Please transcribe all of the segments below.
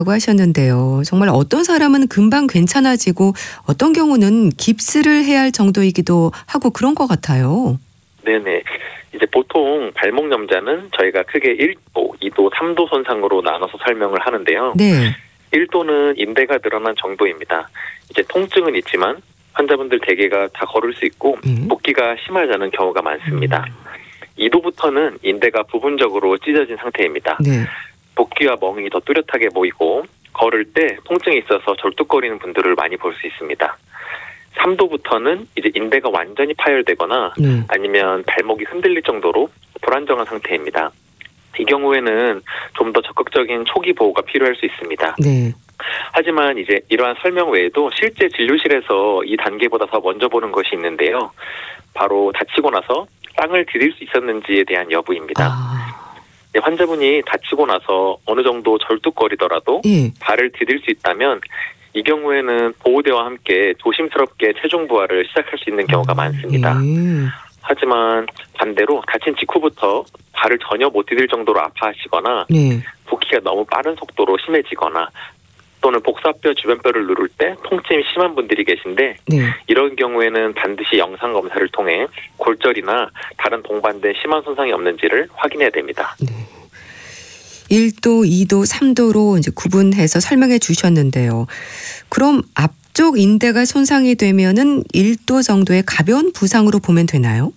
하셨는데요. 정말 어떤 사람은 금방 괜찮아지고 어떤 경우는 깁스를 해야 할 정도이기도 하고 그런 것 같아요. 네네. 이제 보통 발목 염좌는 저희가 크게 1도, 2도, 3도 손상으로 나눠서 설명을 하는데요. 네. 1도는 인대가 늘어난 정도입니다. 이제 통증은 있지만 환자분들 대개가 다 걸을 수 있고 붓기가 심하지 않은 경우가 많습니다. 2도부터는 인대가 부분적으로 찢어진 상태입니다. 네. 붓기와 멍이 더 뚜렷하게 보이고 걸을 때 통증이 있어서 절뚝거리는 분들을 많이 볼 수 있습니다. 3도부터는 이제 인대가 완전히 파열되거나 아니면 발목이 흔들릴 정도로 불안정한 상태입니다. 이 경우에는 좀 더 적극적인 초기 보호가 필요할 수 있습니다. 네. 하지만 이제 이러한 설명 외에도 실제 진료실에서 이 단계보다 더 먼저 보는 것이 있는데요. 바로 다치고 나서 땅을 디딜 수 있었는지에 대한 여부입니다. 환자분이 다치고 나서 어느 정도 절뚝거리더라도 예. 발을 디딜 수 있다면 이 경우에는 보호대와 함께 조심스럽게 체중 부하를 시작할 수 있는 경우가 많습니다. 하지만 반대로 다친 직후부터 발을 전혀 못 디딜 정도로 아파하시거나 붓기가 너무 빠른 속도로 심해지거나 또는 복사뼈 주변뼈를 누를 때 통증이 심한 분들이 계신데 이런 경우에는 반드시 영상 검사를 통해 골절이나 다른 동반된 심한 손상이 없는지를 확인해야 됩니다. 1도, 2도, 3도로 이제 구분해서 설명해 주셨는데요. 그럼 앞쪽 인대가 손상이 되면은 1도 정도의 가벼운 부상으로 보면 되나요?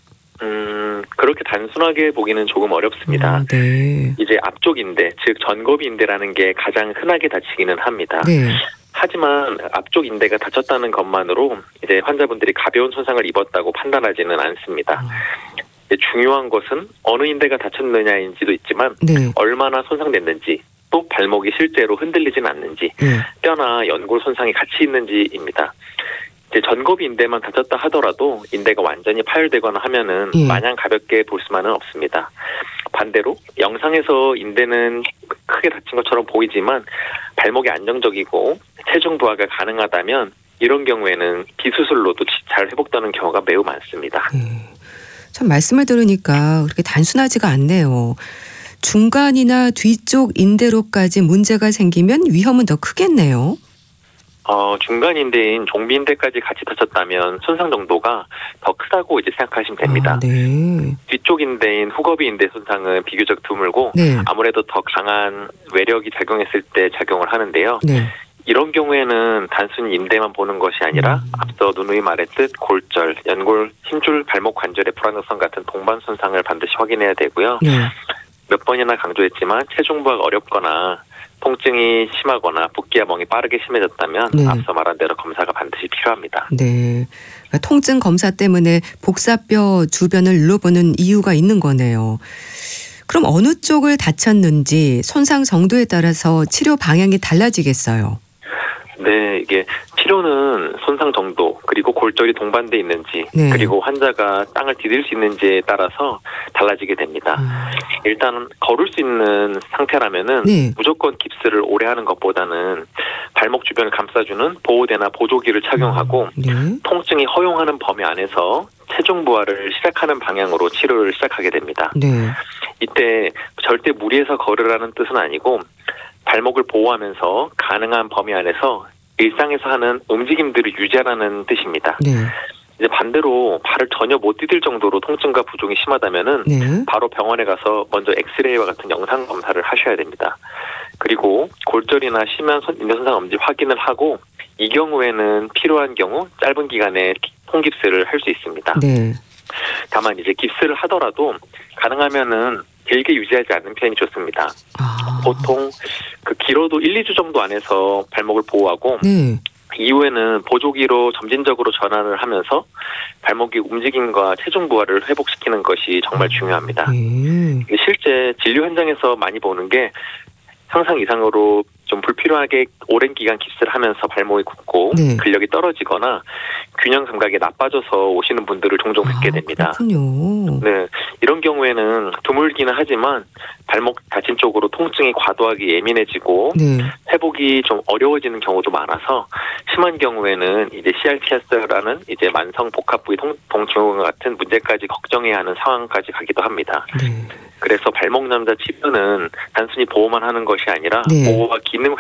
그렇게 단순하게 보기는 조금 어렵습니다. 네. 이제 앞쪽 인대, 즉 전거비 인대라는 게 가장 흔하게 다치기는 합니다. 네. 하지만 앞쪽 인대가 다쳤다는 것만으로 이제 환자분들이 가벼운 손상을 입었다고 판단하지는 않습니다. 중요한 것은 어느 인대가 다쳤느냐인지도 있지만 얼마나 손상됐는지 또 발목이 실제로 흔들리진 않는지 뼈나 연골 손상이 같이 있는지입니다. 이제 전거비 인대만 다쳤다 하더라도 인대가 완전히 파열되거나 하면은 마냥 가볍게 볼 수만은 없습니다. 반대로 영상에서 인대는 크게 다친 것처럼 보이지만 발목이 안정적이고 체중 부하가 가능하다면 이런 경우에는 비수술로도 잘 회복되는 경우가 매우 많습니다. 참 말씀을 들으니까 그렇게 단순하지가 않네요. 중간이나 뒤쪽 인대로까지 문제가 생기면 위험은 더 크겠네요. 중간 인대인 종비 인대까지 같이 다쳤다면 손상 정도가 더 크다고 이제 생각하시면 됩니다. 뒤쪽 인대인 후거비 인대 손상은 비교적 드물고 아무래도 더 강한 외력이 작용했을 때 작용을 하는데요. 이런 경우에는 단순히 인대만 보는 것이 아니라 앞서 누누이 말했듯 골절, 연골, 힘줄, 발목 관절의 불안정성 같은 동반 손상을 반드시 확인해야 되고요. 몇 번이나 강조했지만 체중 부하가 어렵거나 통증이 심하거나 붓기와 멍이 빠르게 심해졌다면 앞서 말한 대로 검사가 반드시 필요합니다. 네. 그러니까 통증 검사 때문에 복사뼈 주변을 눌러보는 이유가 있는 거네요. 그럼 어느 쪽을 다쳤는지 손상 정도에 따라서 치료 방향이 달라지겠어요? 네, 이게 치료는 손상 정도 그리고 골절이 동반돼 있는지 그리고 환자가 땅을 디딜 수 있는지에 따라서 달라지게 됩니다. 일단 걸을 수 있는 상태라면은 무조건 깁스를 오래 하는 것보다는 발목 주변을 감싸주는 보호대나 보조기를 착용하고 통증이 허용하는 범위 안에서 체중 부하를 시작하는 방향으로 치료를 시작하게 됩니다. 이때 절대 무리해서 걸으라는 뜻은 아니고 발목을 보호하면서 가능한 범위 안에서 일상에서 하는 움직임들을 유지하라는 뜻입니다. 이제 반대로 발을 전혀 못 디딜 정도로 통증과 부종이 심하다면은 바로 병원에 가서 먼저 엑스레이와 같은 영상 검사를 하셔야 됩니다. 그리고 골절이나 심한 인대 손상 없는지 확인을 하고 이 경우에는 필요한 경우 짧은 기간에 통깁스를 할 수 있습니다. 다만 이제 깁스를 하더라도 가능하면은 길게 유지하지 않는 편이 좋습니다. 보통 길어도 1, 2주 정도 안에서 발목을 보호하고 이후에는 보조기로 점진적으로 전환을 하면서 발목의 움직임과 체중 부하를 회복시키는 것이 정말 중요합니다. 실제 진료 현장에서 많이 보는 게 상상 이상으로 좀 불필요하게 오랜 기간 깁스를 하면서 발목이 굽고 근력이 떨어지거나 균형 감각이 나빠져서 오시는 분들을 종종 뵙게 됩니다. 네, 이런 경우에는 드물기는 하지만 발목 다친 쪽으로 통증이 과도하게 예민해지고 회복이 좀 어려워지는 경우도 많아서 심한 경우에는 이제 CRPS라는 이제 만성 복합 부위 통증과 같은 문제까지 걱정해야 하는 상황까지 가기도 합니다. 네. 그래서 발목 남자 치료는 단순히 보호만 하는 것이 아니라 네. 보호와 기능